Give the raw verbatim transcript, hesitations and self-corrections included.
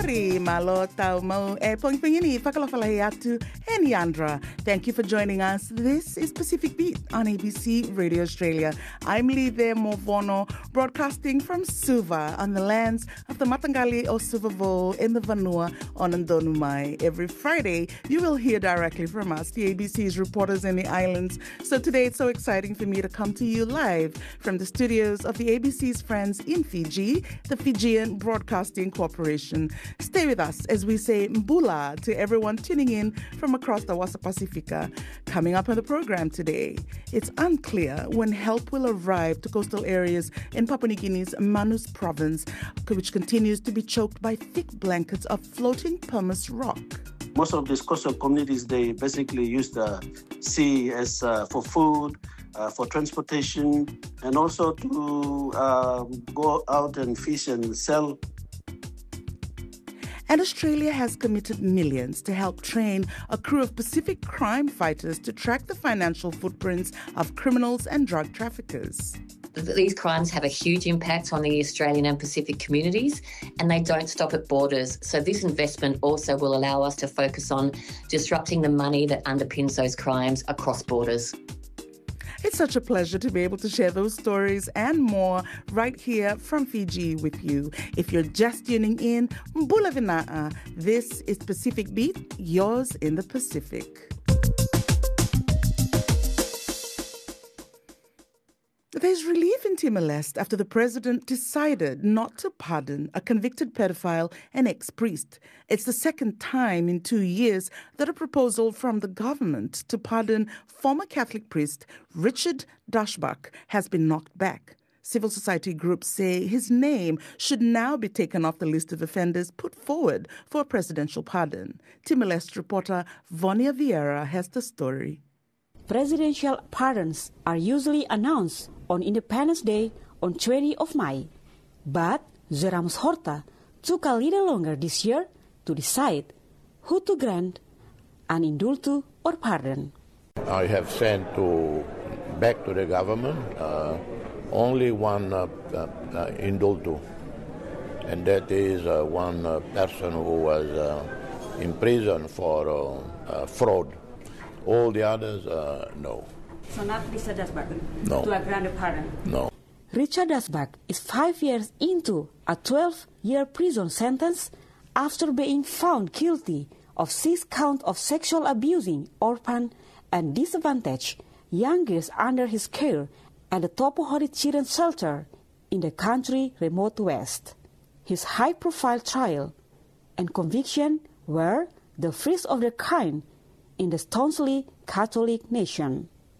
Uri malo tau mau e pongpingini fakalafalahiatu and Yandra. Thank you for joining us. This is Pacific Beat on A B C Radio Australia. I'm Live Movono, broadcasting from Suva on the lands of the Matangali o Suvavo in the Vanua on Ndonumai. Every Friday, you will hear directly from us, the A B C's reporters in the islands. So today it's so exciting for me to come to you live from the studios of the A B C's friends in Fiji, the Fijian Broadcasting Corporation. Stay with us as we say Mbula to everyone tuning in from across the Wasa Pacifica. Coming up on the program today, it's unclear when help will arrive to coastal areas in Papua New Guinea's Manus province, which continues to be choked by thick blankets of floating pumice rock. Most of these coastal communities, they basically use the sea as uh, for food, uh, for transportation, and also to uh, go out and fish and sell. And Australia has committed millions to help train a crew of Pacific crime fighters to track the financial footprints of criminals and drug traffickers. These crimes have a huge impact on the Australian and Pacific communities, and they don't stop at borders. So this investment also will allow us to focus on disrupting the money that underpins those crimes across borders. It's such a pleasure to be able to share those stories and more right here from Fiji with you. If you're just tuning in, Mbula Vinaa. This is Pacific Beat, yours in the Pacific. There's relief in Timor-Leste after the president decided not to pardon a convicted pedophile and ex-priest. It's the second time in two years that a proposal from the government to pardon former Catholic priest Richard Dashback has been knocked back. Civil society groups say his name should now be taken off the list of offenders put forward for a presidential pardon. Timor-Leste reporter Vonia Vieira has the story. Presidential pardons are usually announced on Independence Day on twentieth of May, but the Ramos Horta took a little longer this year to decide who to grant an indulto or pardon. I have sent to back to the government uh, only one uh, uh, uh, indulto, and that is uh, one uh, person who was uh, in prison for uh, uh, fraud. All the others, uh, no. So not Richard Dashback? No. To a grand pardon? No. Richard Dashback is five years into a twelve-year prison sentence after being found guilty of six counts of sexual abusing orphan and disadvantaged young girls under his care at the Topohori Children's Shelter in the country's remote west. His high-profile trial and conviction were the first of their kind in the staunchly Catholic nation.